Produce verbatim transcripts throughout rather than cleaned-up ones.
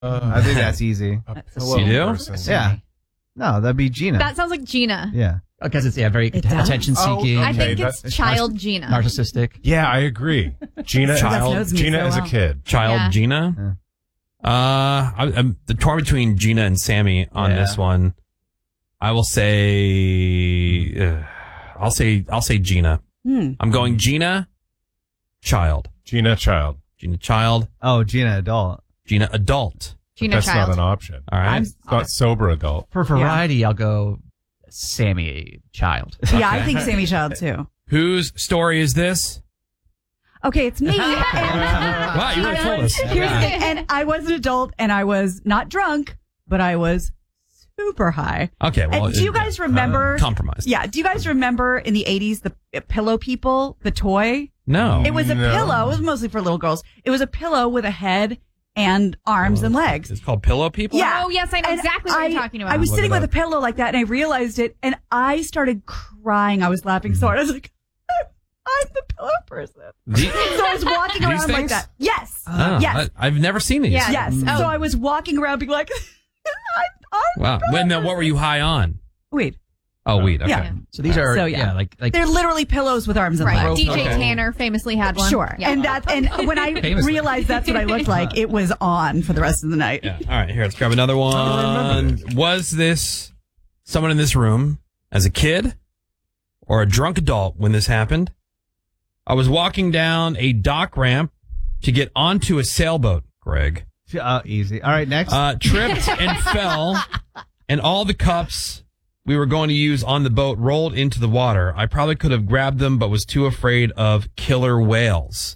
Uh, I think that's easy. You do? Person. Yeah. No, that'd be Gina. That sounds like Gina. Yeah. Because it's yeah, very attention-seeking. Oh, I think okay, it's child Gina. Narcissistic. Yeah, I agree. Gina, Child Gina so as well. a kid. Child Yeah. Gina. Yeah. Uh, I, I'm the torn between Gina and Sammy on Yeah. this one. I will say, uh, I'll say, I'll say Gina. Hmm. I'm going Gina, child. Gina, child. Gina, child. Oh, Gina, adult. Gina, adult. Gina That's child. not an option. All right. It's not sober adult. For variety, I'll go Sammy Child. Yeah, I think Sammy Child too. Whose story is this? Okay, it's me. And Wow, you already I told was- us. Here's the thing, and I was an adult, and I was not drunk, but I was super high. Okay, well, and do you it- guys remember? uh, compromised. Yeah. Do you guys remember in the eighties the Pillow People, the toy? No. It was a No. pillow. It was mostly for little girls. It was a pillow with a head and arms and legs. It's called Pillow People? Yeah. Oh, yes, I know And exactly what I, you're talking about. I was Look sitting it with up. a pillow like that, and I realized it, and I started crying. I was laughing so hard. I was like, I'm the pillow person. The- So I was walking These around like things? that. Yes. Oh, yes. I, I've never seen these. Yeah. Yes. Oh. So I was walking around being like, I'm, I'm Wow. the pillow When, then what were you high on? Weed. Oh, weed. Okay. Yeah. So these are So, yeah. yeah. like like They're literally pillows with arms and Right. legs. D J Okay. Tanner famously had one. Sure. Yeah. And that, and when I Famously. realized that's what I looked like, it was on for the rest of the night. Yeah. All right, here, let's grab another one. Was this someone in this room as a kid or a drunk adult when this happened? I was walking down a dock ramp to get onto a sailboat, Greg. Uh, easy. All right, next. Uh, tripped and fell, and all the cups we were going to use on the boat rolled into the water. I probably could have grabbed them, but was too afraid of killer whales.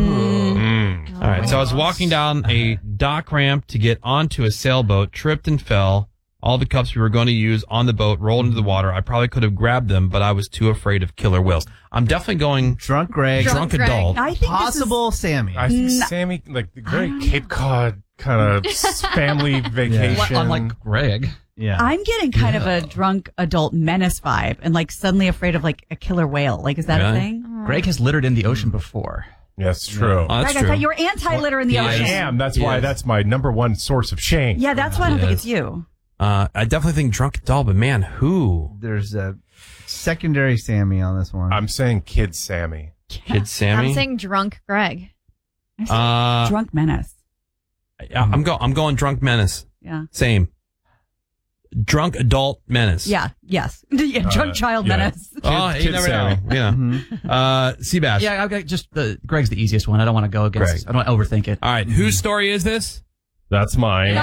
Mm. All right, so I was walking down a dock ramp to get onto a sailboat, tripped and fell. All the cups we were going to use on the boat rolled into the water. I probably could have grabbed them, but I was too afraid of killer whales. I'm definitely going drunk Greg. drunk, Drunk Greg. adult. I think Possible Sammy. I think No. Sammy, like the very Cape Cod kind of family vacation. unlike Greg. Yeah. I'm getting kind of a drunk adult menace vibe and like suddenly afraid of like a killer whale. Like, is that Really? a thing? Greg has littered in the ocean before. Yes, true. Oh, that's Greg, I true. thought you were anti-litter in the Yeah, I ocean. am. That's why Yes. that's my number one source of shame. Yeah, that's why I don't think Yes. it's you. Uh, I definitely think drunk adult, but man, who? There's a secondary Sammy on this one. I'm saying Kid Sammy. Kid Sammy? I'm saying drunk Greg. uh, Drunk menace. yeah, I'm go. I'm going drunk menace. Yeah. Same. Drunk adult menace. Yeah. Yes. Yeah. Drunk Uh, child yeah. menace. Oh, you Kid never Sammy. know. Yeah. Mhm. Uh, Seabass. Yeah, I've got just the Greg's the easiest one. I don't want to go against. Greg. I don't want to overthink it. All right. Whose story is this? That's mine.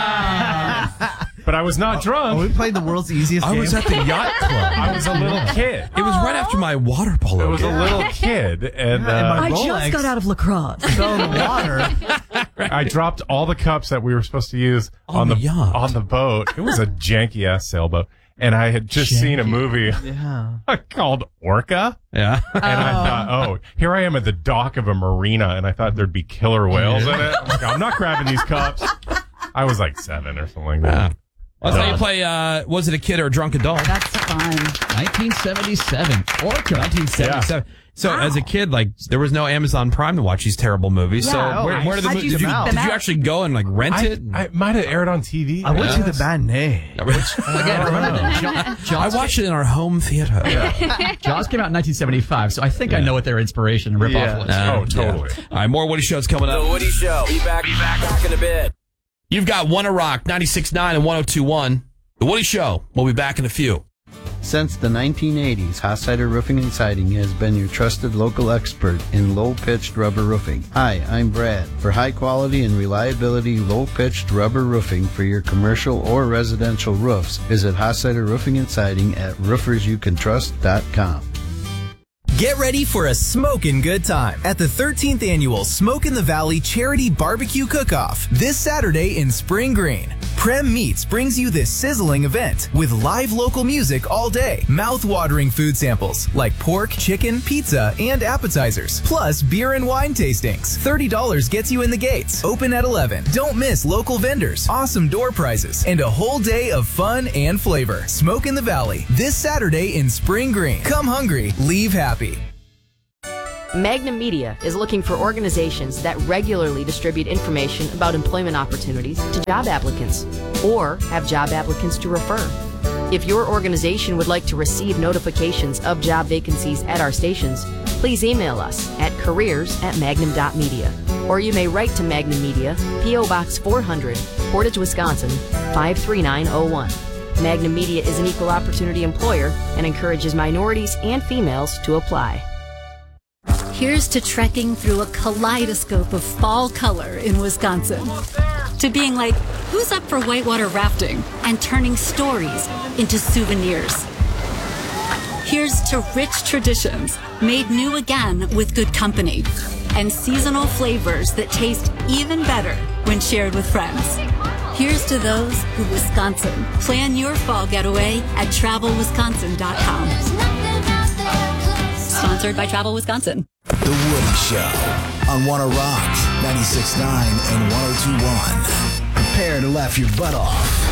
But I was not Oh, drunk. we played the world's easiest I game. was at the yacht club. I was a little kid. It was right after my water polo. I was a game. little kid, and Yeah, and uh, my I just Rolex. got out of lacrosse. fell in the water. I dropped all the cups that we were supposed to use On on the the yacht. on the boat. It was a janky ass sailboat, and I had just seen a movie Yeah. called Orca. Yeah. And I thought, oh, here I am at the dock of a marina, and I thought there'd be killer whales in it. I'm, like, I'm not grabbing these cups. I was like seven or something like Yeah. that. Let's say you play, uh, was it a kid or a drunk adult? That's fun. nineteen seventy-seven. Orca. nineteen seventy-seven. So as a kid, like, there was no Amazon Prime to watch these terrible movies. Yeah. So Oh, where, where did the how'd mo- you did you, them out? did you Them out? actually go and like rent I, it? I might have aired on T V. I went to the Yes. matinee. Again, remember that John, I Jaws, watched it in our home theater. Jaws came out in nineteen seventy-five, so I think I know what their inspiration and ripoff Yeah. was. Uh, Oh, totally. yeah. All right, more Woody Shows coming up. The Woody Show. Be back, be back, back in a bit. You've got One Rock, ninety-six point nine and one oh two point one. The Woody Show. We'll be back in a few. Since the nineteen eighties, Hossider Roofing and Siding has been your trusted local expert in low-pitched rubber roofing. Hi, I'm Brad. For high quality and reliability low-pitched rubber roofing for your commercial or residential roofs, visit Hossider Roofing and Siding at roofers you can trust dot com. Get ready for a smoking good time at the thirteenth Annual Smoke in the Valley Charity Barbecue Cook-Off this Saturday in Spring Green. Prem Meats brings you this sizzling event with live local music all day, mouth-watering food samples like pork, chicken, pizza, and appetizers, plus beer and wine tastings. thirty dollars gets you in the gates. Open at eleven. Don't miss local vendors, awesome door prizes, and a whole day of fun and flavor. Smoke in the Valley this Saturday in Spring Green. Come hungry, leave happy. Magnum Media is looking for organizations that regularly distribute information about employment opportunities to job applicants or have job applicants to refer. If your organization would like to receive notifications of job vacancies at our stations, please email us at careers at magnum dot media. Or you may write to Magnum Media, P O Box four hundred, Portage, Wisconsin, five three nine oh one. Magnum Media is an equal opportunity employer and encourages minorities and females to apply. Here's to trekking through a kaleidoscope of fall color in Wisconsin. To being like, who's up for whitewater rafting and turning stories into souvenirs. Here's to rich traditions made new again with good company and seasonal flavors that taste even better when shared with friends. Here's to those who Wisconsin. Plan your fall getaway at travel wisconsin dot com. Sponsored by Travel Wisconsin. The Woody Show on Wanna Rock ninety-six point nine and one oh two point one. Prepare to laugh your butt off.